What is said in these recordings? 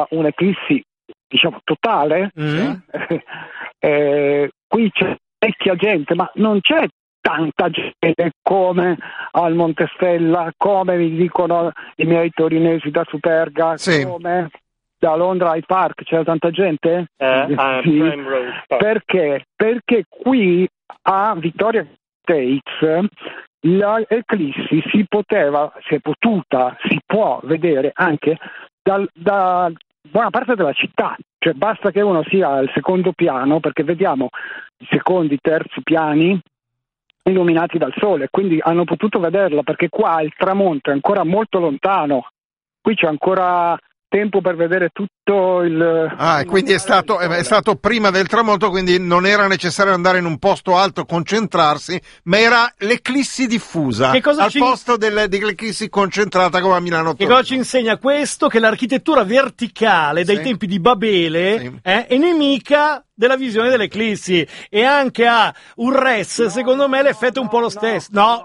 stata un'eclissi, diciamo, totale. Qui c'è vecchia gente, ma non c'è tanta gente come al Montestella, come mi dicono i miei torinesi da Superga, come da Londra Hyde Park, c'era tanta gente? Sì. Perché? Perché qui a Victoria States l'eclissi si può vedere anche da buona parte della città, cioè basta che uno sia al secondo piano, perché vediamo i secondi, terzi piani illuminati dal sole, quindi hanno potuto vederla, perché qua il tramonto è ancora molto lontano, qui c'è ancora tempo per vedere tutto il... e quindi è stato prima del tramonto, quindi non era necessario andare in un posto alto, concentrarsi, ma era l'eclissi diffusa posto dell'eclissi concentrata come a Milano. Che cosa ci insegna questo? Che l'architettura verticale dai tempi di Babele è nemica della visione dell'eclissi, e anche a Urres secondo me l'effetto è un po' lo stesso. No.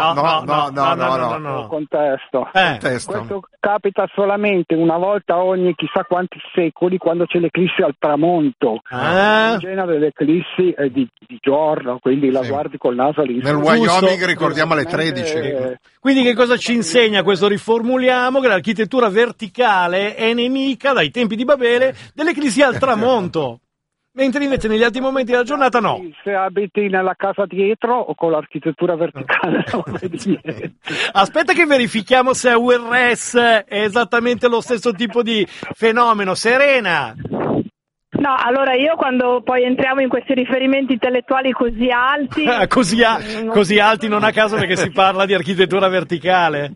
Contesto. Questo capita solamente una volta ogni chissà quanti secoli, quando c'è l'eclissi al tramonto. In genere l'eclissi è di giorno, quindi la guardi col naso all'inizio. Nel Wyoming ricordiamo alle 13. Quindi che cosa ci insegna questo? Riformuliamo che l'architettura verticale è nemica dai tempi di Babele dell'eclissi al tramonto. Mentre invece negli altri momenti della giornata no. Se abiti nella casa dietro o con l'architettura verticale non vedi niente. Aspetta che verifichiamo se a URS è esattamente lo stesso tipo di fenomeno. Serena! No, allora io quando poi entriamo in questi riferimenti intellettuali così alti... così alti non a caso, perché si parla di architettura verticale.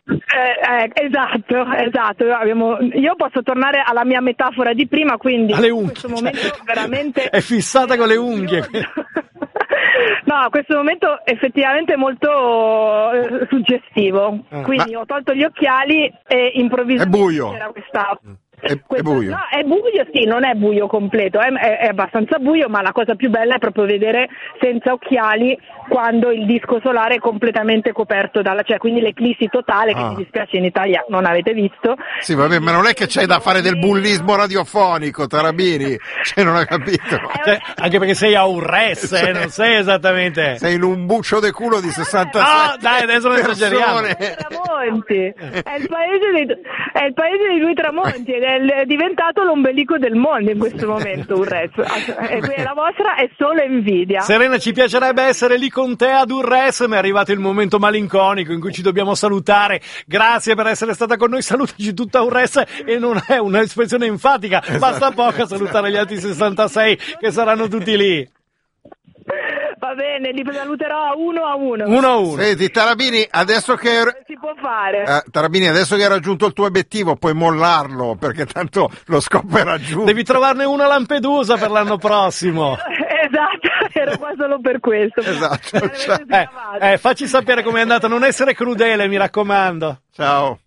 Esatto. Io posso tornare alla mia metafora di prima, quindi alle unghie, in questo momento veramente è fissata con le unghie. No, questo momento effettivamente molto suggestivo. Quindi ho tolto gli occhiali e improvvisamente è buio. C'era questa... È buio. No, è buio, sì, non è buio completo, è abbastanza buio, ma la cosa più bella è proprio vedere senza occhiali quando il disco solare è completamente coperto cioè quindi l'eclissi totale, che mi dispiace in Italia non avete visto. Sì, vabbè, ma non è che c'è da fare del bullismo radiofonico, Tarabini, non ha capito. Anche perché sei a Urres, non sei esattamente. Sei in un buccio de culo di 67 dai, adesso non esageriamo. Tramonti, è il paese dei due tramonti, ed è diventato l'ombelico del mondo in questo momento Urres, e qui la vostra è solo invidia. Serena, ci piacerebbe essere lì con te ad Urres, ma è arrivato il momento malinconico in cui ci dobbiamo salutare. Grazie per essere stata con noi, salutaci tutta Urres, e non è un'espressione enfatica, basta poco a salutare gli altri 66 che saranno tutti lì. Va bene, li saluterò uno a uno. Senti, Tarabini, adesso che si può fare. Tarabini, adesso che hai raggiunto il tuo obiettivo, puoi mollarlo, perché tanto lo scopo è raggiunto. Devi trovarne una a Lampedusa per l'anno prossimo. Esatto, ero qua solo per questo. Esatto. Facci sapere com'è andata, non essere crudele, mi raccomando. Ciao.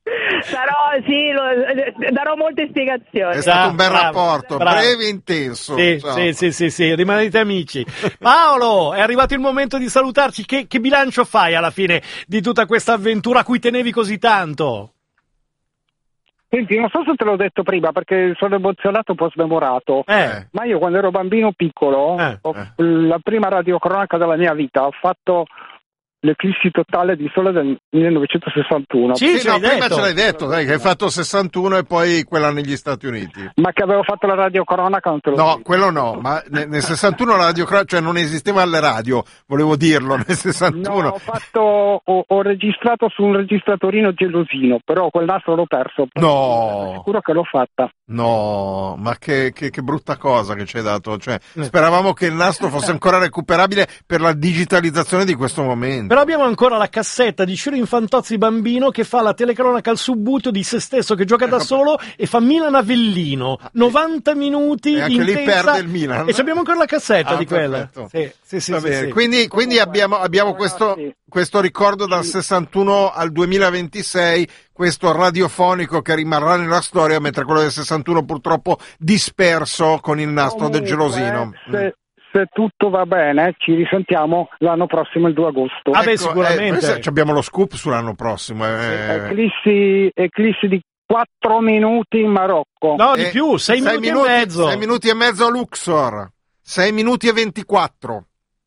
Darò molte spiegazioni. È stato un bel rapporto, breve e intenso. Sì, rimanete amici. Paolo, è arrivato il momento di salutarci. Che bilancio fai alla fine di tutta questa avventura a cui tenevi così tanto? Senti, non so se te l'ho detto prima, perché sono emozionato, un po' smemorato, ma io quando ero bambino piccolo, la prima radiocronaca della mia vita, ho fatto l'eclissi totale di sole del 1961. Prima ce l'hai detto, che hai fatto 61 e poi quella negli Stati Uniti. Ma che avevo fatto la radiocronaca non te lo dico. No, quello no, ma nel 61 la radiocronaca, cioè non esisteva alle radio, volevo dirlo, nel 61. No, ho registrato su un registratorino gelosino, però quel nastro l'ho perso. No! Sono sicuro che l'ho fatta. No, ma che brutta cosa che ci hai dato, cioè speravamo che il nastro fosse ancora recuperabile per la digitalizzazione di questo momento. Però abbiamo ancora la cassetta di Ciro Infantozzi bambino che fa la telecronaca al subbuteo di se stesso, che gioca da solo e fa Milan-Avellino, 90 minuti e anche intensa, lì perde il Milan. E abbiamo ancora la cassetta di quella. Sì. Quindi abbiamo questo ricordo dal 61 al 2026, questo radiofonico che rimarrà nella storia, mentre quello del 61 purtroppo disperso con il nastro del gelosino. Se tutto va bene, ci risentiamo l'anno prossimo, il 2 agosto. Sicuramente. Abbiamo lo scoop sull'anno prossimo. Eclissi di 4 minuti in Marocco. No, di più, 6 minuti e mezzo. 6 minuti e mezzo a Luxor, 6 minuti e 24.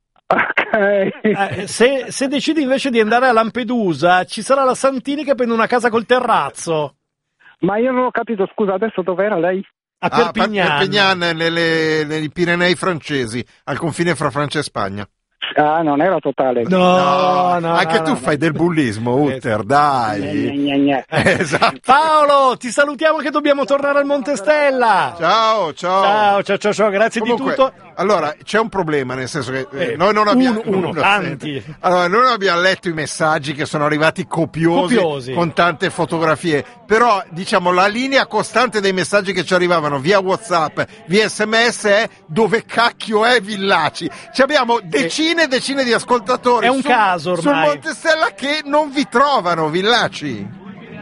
Ok. Se decidi invece di andare a Lampedusa, ci sarà la Santini che prende una casa col terrazzo. Ma io non ho capito, scusa, adesso dov'era lei? A Perpignan. Perpignan, nei Pirenei francesi, al confine fra Francia e Spagna. Ah, non era totale. No, anche tu fai del bullismo, Utter, dai. Esatto. Paolo, ti salutiamo che dobbiamo tornare al Monte Stella. Ciao, grazie. Comunque, di tutto. Allora, c'è un problema, nel senso che noi non abbiamo tanti. Allora, noi non abbiamo letto i messaggi che sono arrivati copiosi. Con tante fotografie, però diciamo la linea costante dei messaggi che ci arrivavano via WhatsApp, via SMS è: dove cacchio è Villaci? Ci abbiamo decine e decine di ascoltatori. È un caso ormai. Sul Monte Stella che non vi trovano, Villaci.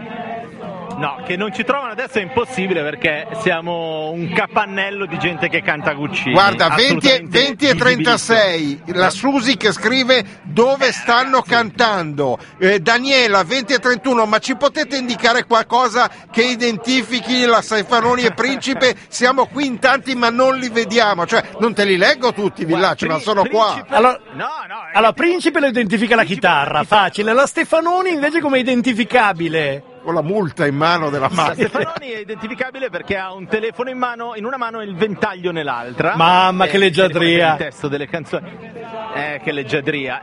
No, che non ci trovano adesso è impossibile perché siamo un capannello di gente che canta Guccini. Guarda, 20 e 36, la Susi che scrive dove stanno cantando. Daniela, 20 e 31, ma ci potete indicare qualcosa che identifichi la Stefanoni e Principe? Siamo qui in tanti ma non li vediamo, cioè non te li leggo tutti, Villaci, ma sono qua. Allora, Principe lo identifica la chitarra, facile. La Stefanoni invece come identificabile? Con la multa in mano della macchina. La Stefanoni è identificabile perché ha un telefono in mano, in una mano e il ventaglio nell'altra. Mamma, che leggiadria! Il testo delle canzoni. Che leggiadria.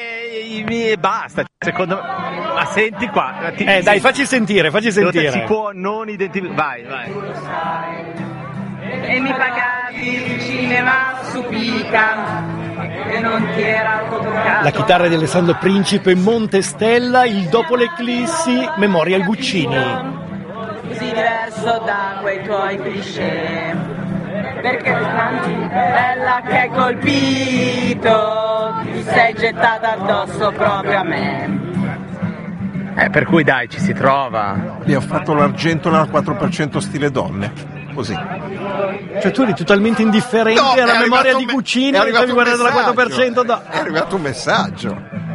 E basta, secondo me. Ma senti qua. Dai, facci sentire. Si può non identificare. Vai. E mi pagavi il cinema su Pica e non ti era toccato. La chitarra di Alessandro Principe, Monte Stella, il dopo l'eclissi, Memorial Guccini. Così diverso da quei tuoi cliché, perché tanti bella che hai colpito, ti sei gettata addosso proprio a me. Per cui dai, ci si trova. Gli ho fatto l'argento nel 4% stile donne. Così. Cioè tu eri totalmente indifferente alla memoria di Guccini e stavi guardando la 4%? No. È arrivato un messaggio.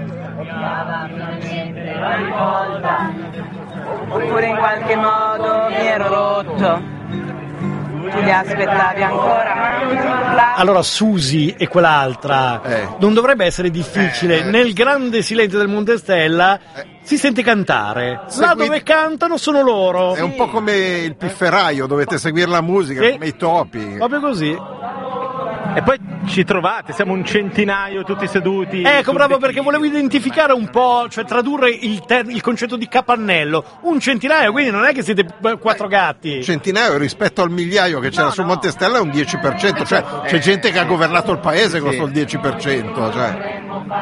Oppure in qualche modo mi ero rotto. Tu li aspettavi ancora? Allora Susi e quell'altra non dovrebbe essere difficile. Nel grande silenzio del Monte Stella si sente cantare. Là dove cantano sono loro. È un po' come il pifferaio, dovete seguire la musica, come i topi. Proprio così. E poi ci trovate, siamo un centinaio tutti seduti. Ecco, bravo, perché volevo identificare un po', cioè tradurre il concetto di capannello. Un centinaio, quindi non è che siete 4 gatti. Centinaio rispetto al migliaio che c'era sul Monte Stella è un 10%, cioè c'è gente che ha governato il paese con il 10%, cioè.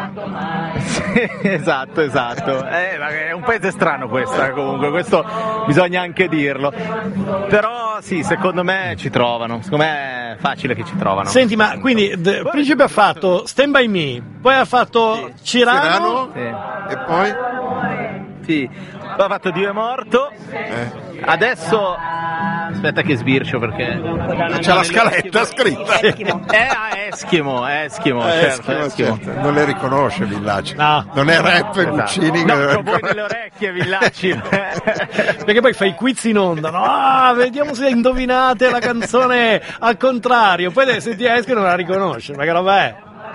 Sì, esatto. È un paese strano questo, comunque, questo bisogna anche dirlo. Però sì, secondo me ci trovano, secondo me è facile che ci trovano. Senti, ma quindi Principe ha fatto Stand By Me, poi ha fatto Cirano. Sì. E poi? Sì, poi ha fatto Dio è morto. Adesso aspetta che sbircio perché c'è la scaletta scritta. Eschimo, certo. Non le riconosce Villaci. No. Non è rap Guccini. No, voi nelle orecchie Villaci. Perché poi fai quiz in onda, no? Vediamo se indovinate la canzone al contrario. Poi se ti esce non la riconosce, ma che roba è?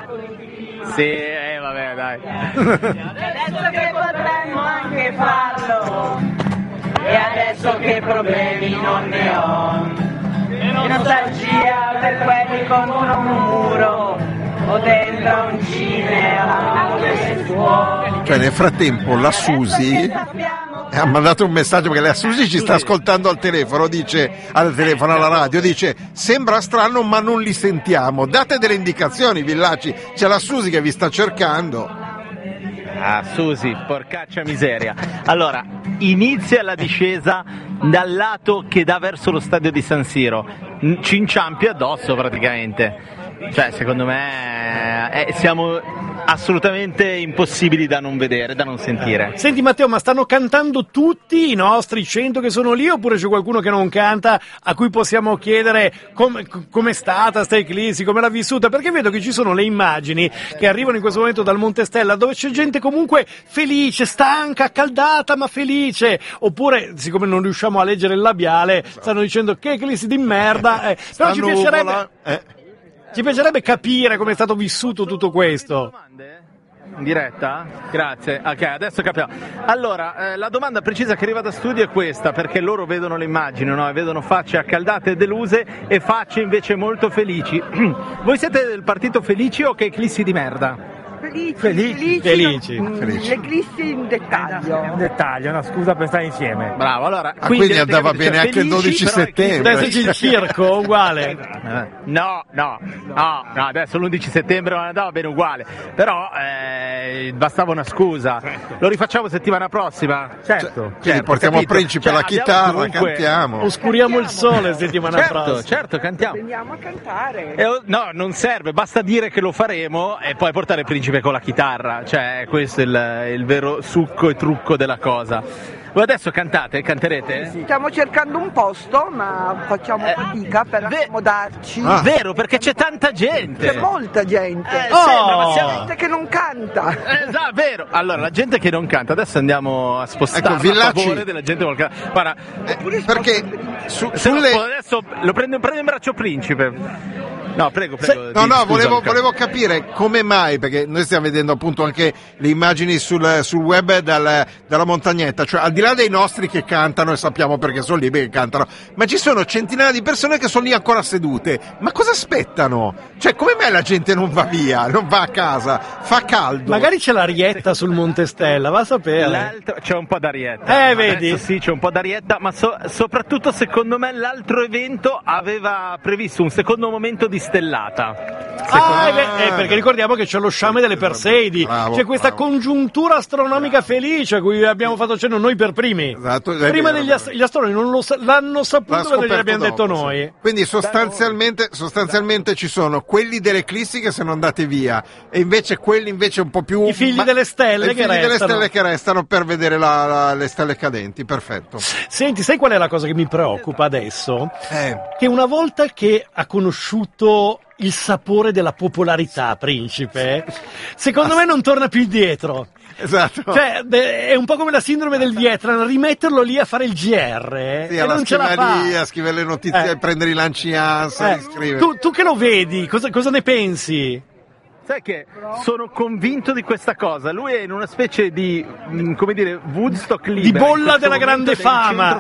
Sì, vabbè, dai. Adesso che potremmo anche farlo, e adesso che problemi non ne ho, e nostalgia per quelli con un muro o dentro un cinema dove si può. Cioè nel frattempo la Susi ha mandato un messaggio perché la Susi ci sta ascoltando al telefono, alla radio, dice sembra strano ma non li sentiamo, date delle indicazioni Villaci, c'è la Susi che vi sta cercando. Susi, porcaccia miseria. Allora, inizia la discesa dal lato che dà verso lo stadio di San Siro, ci inciampi addosso praticamente. Cioè, secondo me siamo assolutamente impossibili da non vedere, da non sentire. Senti Matteo, ma stanno cantando tutti i nostri 100 che sono lì, oppure c'è qualcuno che non canta a cui possiamo chiedere com'è stata sta eclissi, come l'ha vissuta? Perché vedo che ci sono le immagini che arrivano in questo momento dal Monte Stella, dove c'è gente comunque felice, stanca, accaldata ma felice, oppure siccome non riusciamo a leggere il labiale stanno dicendo che eclissi di merda, però ci piacerebbe capire come è stato vissuto tutto questo. In diretta? Grazie. Ok, adesso capiamo. Allora, la domanda precisa che arriva da studio è questa, perché loro vedono le immagini, no? E vedono facce accaldate e deluse e facce invece molto felici. Voi siete del partito Felici o che eclissi di merda? Felici. L'eclissi in dettaglio. Un dettaglio, una scusa per stare insieme. Bravo, allora. Quindi andava bene anche il 12 settembre. Adesso c'è il circo, uguale. No, adesso l'11 settembre non andava bene uguale. Però bastava una scusa. Lo rifacciamo settimana prossima? Certo. Quindi portiamo il principe la chitarra, cantiamo. Oscuriamo il sole settimana prossima. Certo, cantiamo. Andiamo a cantare. No, non serve, basta dire che lo faremo e poi portare il principe con la chitarra, cioè questo è il vero succo e trucco della cosa. Voi adesso canterete? Sì. Stiamo cercando un posto, ma facciamo fatica per accomodarci. Vero, perché c'è tanta gente. C'è molta gente. Sembra, ma siamo... gente che non canta. Esatto, vero. Allora, la gente che non canta, adesso andiamo a spostare a favore della gente che canta. Guarda, perché adesso lo prendo in braccio Principe. No, prego. Volevo capire come mai, perché noi stiamo vedendo appunto anche le immagini sul web dalla montagnetta, cioè al di là dei nostri che cantano e sappiamo perché sono lì perché cantano, ma ci sono centinaia di persone che sono lì ancora sedute. Ma cosa aspettano? Cioè, come mai la gente non va via, non va a casa? Fa caldo. Magari c'è l'arietta sul Monte Stella, va a sapere. C'è un po' d'arietta. Vedi? Adesso sì, c'è un po' d'arietta, ma soprattutto secondo me l'altro evento aveva previsto un secondo momento di stellata. Perché ricordiamo che c'è lo sciame delle Perseidi, c'è questa congiuntura astronomica felice a cui abbiamo fatto cenno noi per primi. Esatto, prima gli astronomi non l'hanno saputo quando gliel'abbiamo detto noi. Quindi sostanzialmente ci sono quelli delle eclissi che sono andati via e invece quelli un po' più i figli delle stelle che restano per vedere le stelle cadenti. Perfetto. Senti, sai qual è la cosa che mi preoccupa adesso? Che una volta che ha conosciuto il sapore della popolarità, Principe, secondo me non torna più indietro. Esatto. Cioè, è un po' come la sindrome del Vietnam, rimetterlo lì a fare il GR e non ce la fa. A scrivere le notizie, prendere i lanci ANSA, tu che lo vedi, cosa ne pensi? Sai che sono convinto di questa cosa. Lui è in una specie di, come dire, Woodstock libero, di bolla della grande fama.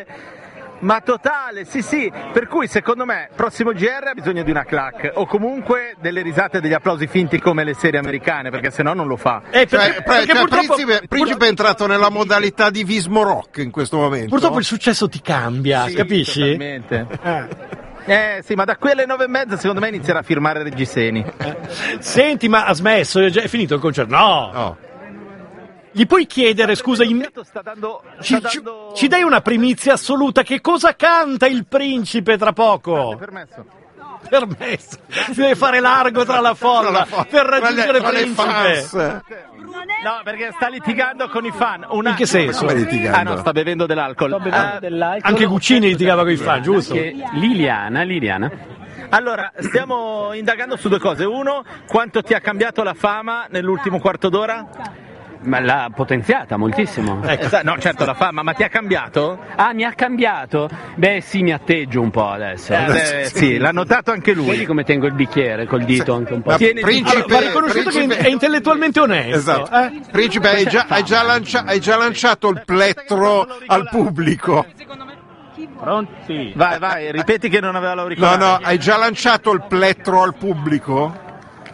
Ma totale, sì. Per cui secondo me prossimo GR ha bisogno di una clac o comunque delle risate e degli applausi finti come le serie americane, perché sennò non lo fa. Perché Principe è entrato nella modalità di Vismo Rock in questo momento. Purtroppo il successo ti cambia, capisci? Totalmente. Sì, ma da qui alle 9:30 secondo me inizierà a firmare Reggiseni. Senti, ma ha smesso? È finito il concerto? No. Gli puoi chiedere, scusa, ci dai una primizia assoluta? Che cosa canta il principe tra poco? Permesso. Si deve fare largo tra la folla per raggiungere il principe. No, perché sta litigando con i fan. In che senso? No, sta bevendo dell'alcol. Anche Guccini litigava con i fan, giusto? Liliana. Allora, stiamo indagando su due cose. Uno, quanto ti ha cambiato la fama nell'ultimo quarto d'ora? Ma l'ha potenziata moltissimo. No, certo, la fama, ma ti ha cambiato? Ah, mi ha cambiato? Beh, sì, mi atteggio un po' adesso. Sì, l'ha notato anche lui. Vedi come tengo il bicchiere col dito anche un po'. Va riconosciuto che è intellettualmente onesto. Esatto. Principe, hai già lanciato il plettro al pubblico. Pronti? Vai, ripeti che non aveva l'auricolare. No, hai già lanciato il plettro al pubblico?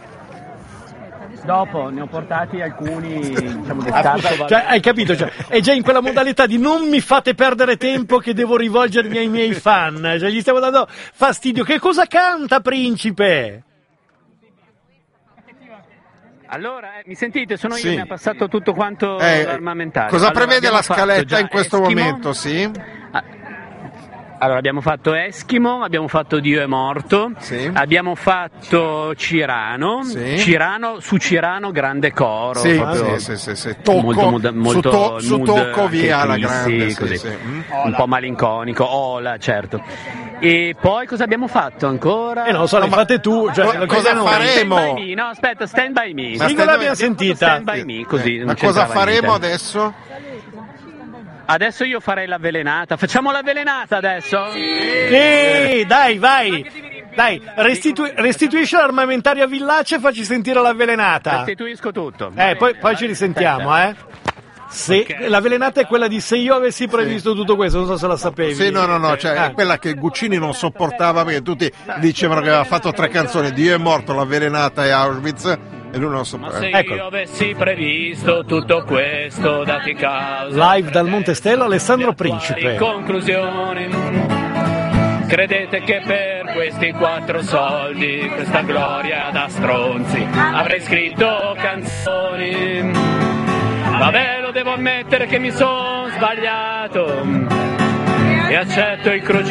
Dopo ne ho portati alcuni, diciamo, d'estate. Cioè, hai capito? Cioè, è già in quella modalità di non mi fate perdere tempo che devo rivolgermi ai miei fan. Cioè, gli stiamo dando fastidio. Che cosa canta, Principe? Allora, mi sentite? Sono io, mi ha passato tutto quanto l'armamentario. Cosa prevede la scaletta in questo momento, sì? Allora, abbiamo fatto Eschimo, abbiamo fatto Dio è morto, Sì. abbiamo fatto Cirano, Sì. Su Cirano grande coro, Sì, proprio sì. Tocco, molto su mood Tocco via anche la tristi, grande, così. sì. Un po' malinconico, Ola, certo. E poi cosa abbiamo fatto ancora? Non lo so, le fate tu, cioè, cosa faremo? Stand by me, no, aspetta, Stand by me. Ma Singola l'abbiamo sentita. Stand by me, così. Ma non cosa c'entrava faremo niente. adesso? Adesso io farei l'avvelenata. Facciamo l'avvelenata adesso? Dai, vai. Dai, restituisci l'armamentaria villace e facci sentire l'avvelenata. Restituisco tutto. Poi ci risentiamo, Se, Okay. l'avvelenata è quella di se io avessi previsto tutto questo, non so se la sapevi. Sì, no, cioè è quella che Guccini non sopportava perché tutti dicevano che aveva fatto 3 canzoni, Dio è morto, l'avvelenata e Auschwitz, e lui non Ma sopportava. se Ecco. io avessi previsto tutto questo, dati causa. Live dal Monte Stella, Alessandro In Principe. conclusione, credete che per questi 4 soldi, questa gloria da stronzi, avrei scritto canzoni? Vabbè, lo devo ammettere che mi sono sbagliato e accetto il crocifisso.